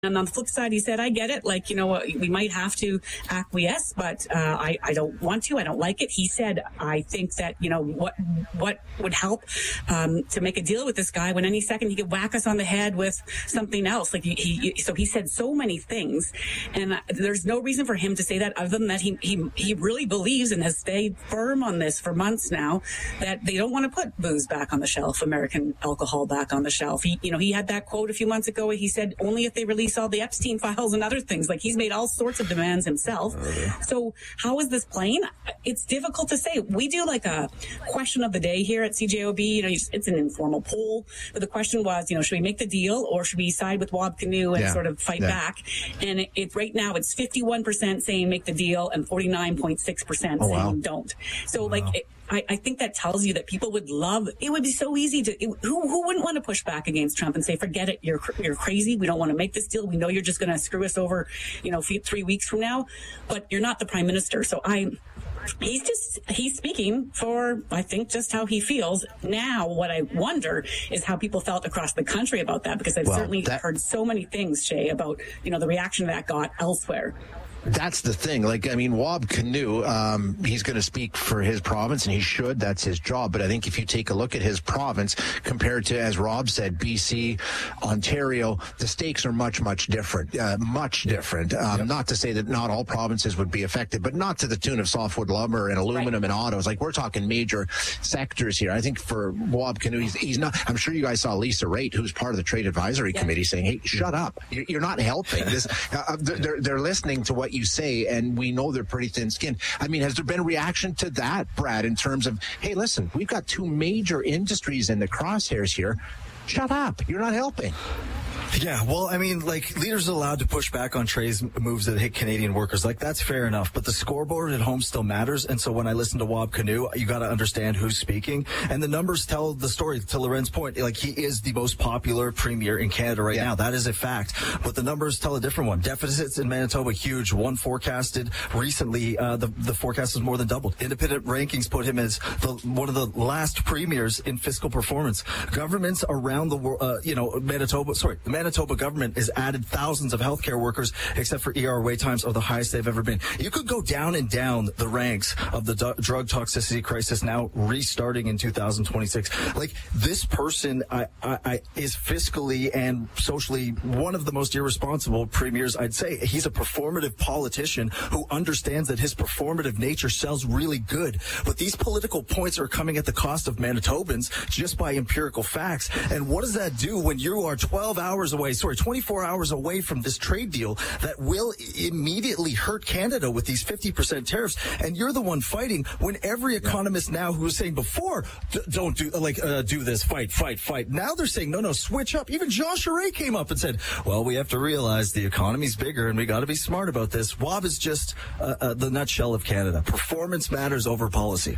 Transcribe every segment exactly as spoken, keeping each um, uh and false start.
And on the flip side, he said, I get it. Like, you know, we might have to acquiesce, but uh, I, I don't want to. I don't like it. He said, I think that, you know, what what would help um, to make a deal with this guy when any second he could whack us on the head with something else. Like he, he so he said so many things. And there's no reason for him to say that other than that he, he, he really believes and has stayed firm on this for months now that they don't want to put booze back on the shelf, American alcohol back on the shelf. He, you know, he had that quote a few months ago. He said only if they release all the Epstein files and other things. Like he's made all sorts of demands himself. Uh, so how is this playing? It's difficult to say. We do like a question of the day here at C J O B. You know, it's an informal poll, but the question was, you know, should we make the deal or should we side with Wab Kinew and yeah. sort of fight yeah. back? And it, it right now it's fifty-one percent saying make the deal and forty-nine point six percent oh, saying wow. don't. So wow. like. It, I, I think that tells you that people would love, it would be so easy to, it, who who wouldn't want to push back against Trump and say, forget it, you're you're crazy, we don't want to make this deal, we know you're just going to screw us over, you know, three weeks from now, but you're not the prime minister. So I, he's just, he's speaking for, I think, just how he feels. Now, what I wonder is how people felt across the country about that, because I've well, certainly that- heard so many things, Shay, about, you know, the reaction that got elsewhere. That's the thing. Like, I mean, Wab Kinew, um, he's going to speak for his province, and he should. That's his job. But I think if you take a look at his province compared to, as Rob said, B C, Ontario, the stakes are much, much different. Uh, much different. Um, yep. Not to say that not all provinces would be affected, but not to the tune of softwood lumber and aluminum right. and autos. Like, we're talking major sectors here. I think for Wab Kinew, he's, he's not. I'm sure you guys saw Lisa Raitt, who's part of the Trade Advisory yeah. Committee, saying, "Hey, shut up. You're not helping." This, uh, they're, they're listening to what you say, and we know they're pretty thin-skinned. I mean, has there been a reaction to that, Brad, in terms of, hey, listen, we've got two major industries in the crosshairs here. Shut up. You're not helping. Yeah, well, I mean, like, leaders are allowed to push back on Trey's moves that hit Canadian workers. Like, that's fair enough. But the scoreboard at home still matters. And so when I listen to Wab Kinew, you got to understand who's speaking. And the numbers tell the story. To Loren's point, like, he is the most popular premier in Canada right yeah. now. That is a fact. But the numbers tell a different one. Deficits in Manitoba, huge. One forecasted recently, uh, the, the forecast is more than doubled. Independent rankings put him as the, one of the last premiers in fiscal performance. Governments around the world, uh, you know, Manitoba, sorry, the Manitoba government has added thousands of healthcare workers, except for E R wait times are the highest they've ever been. You could go down and down the ranks of the du- drug toxicity crisis now restarting in two thousand twenty-six. Like, this person I, I, I is fiscally and socially one of the most irresponsible premiers, I'd say. He's a performative politician who understands that his performative nature sells really good. But these political points are coming at the cost of Manitobans just by empirical facts. And what does that do when you are twelve hours away, sorry, twenty-four hours away from this trade deal that will immediately hurt Canada with these fifty percent tariffs, and you're the one fighting when every economist yeah. now who was saying before, don't do, like, uh, do this, fight, fight, fight. Now they're saying, no, no, switch up. Even Jean Charest came up and said, well, we have to realize the economy's bigger and we got to be smart about this. Wab is just uh, uh, the nutshell of Canada. Performance matters over policy.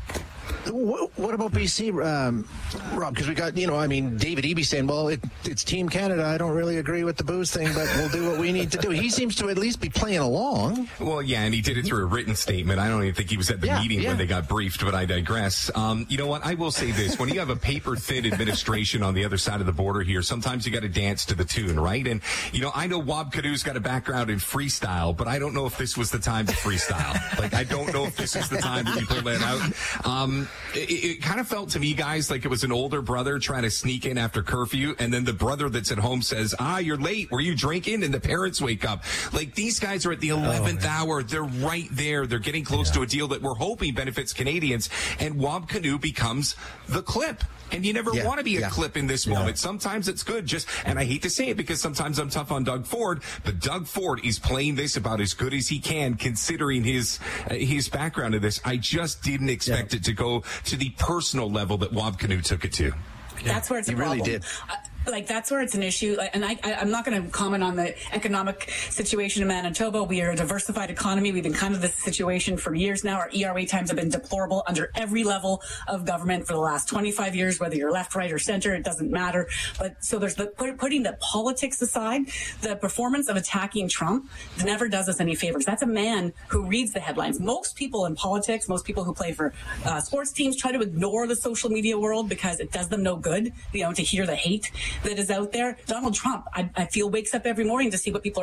What about B C, um, Rob? Because we got, you know, I mean, David Eby saying, well, it, it's Team Canada. I don't really agree with the booze thing, but we'll do what we need to do. He seems to at least be playing along. Well, yeah, and he did it through a written statement. I don't even think he was at the yeah, meeting yeah. when they got briefed, but I digress. Um, you know what? I will say this. When you have a paper-thin administration on the other side of the border here, sometimes you got to dance to the tune, right? And, you know, I know Wab Kinew's got a background in freestyle, but I don't know if this was the time to freestyle. Like, I don't know if this is the time that you pull that out. Um, it, it kind of felt to me, guys, like it was an older brother trying to sneak in after curfew, and then the brother that's at home says, ah, you're late. Were you drinking? And the parents wake up. Like, these guys are at the eleventh oh, hour. They're right there. They're getting close yeah. to a deal that we're hoping benefits Canadians. And Wab Kinew becomes the clip. And you never yeah, want to be a yeah. clip in this moment. Yeah. Sometimes it's good. Just, and I hate to say it because sometimes I'm tough on Doug Ford, but Doug Ford is playing this about as good as he can, considering his uh, his background in this. I just didn't expect yeah. it to go to the personal level that Wab Kinew took it to. Yeah. That's where it's he a problem. Really did. Uh, Like, that's where it's an issue. And I, I, I'm not going to comment on the economic situation in Manitoba. We are a diversified economy. We've been kind of this situation for years now. Our E R wait times have been deplorable under every level of government for the last twenty-five years, whether you're left, right, or center, it doesn't matter. But so there's the putting the politics aside, the performance of attacking Trump never does us any favors. That's a man who reads the headlines. Most people in politics, most people who play for uh, sports teams try to ignore the social media world because it does them no good, you know, to hear the hate. that is out there. Donald Trump, I, I feel, wakes up every morning to see what people are